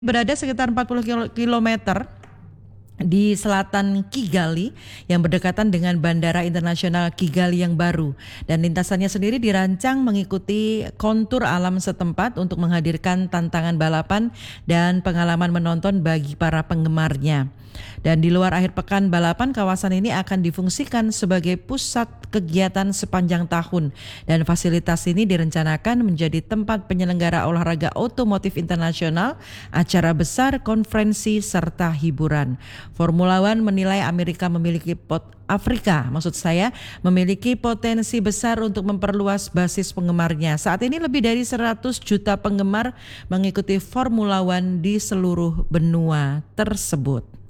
Berada sekitar 40 kilometer di selatan Kigali yang berdekatan dengan Bandara Internasional Kigali yang baru, dan lintasannya sendiri dirancang mengikuti kontur alam setempat untuk menghadirkan tantangan balapan dan pengalaman menonton bagi para penggemarnya. Dan di luar akhir pekan balapan, kawasan ini akan difungsikan sebagai pusat kegiatan sepanjang tahun, dan fasilitas ini direncanakan menjadi tempat penyelenggara olahraga otomotif internasional, acara besar, konferensi, serta hiburan. Formula One menilai Afrika memiliki potensi besar untuk memperluas basis penggemarnya. Saat ini lebih dari 100 juta penggemar mengikuti Formula One di seluruh benua tersebut.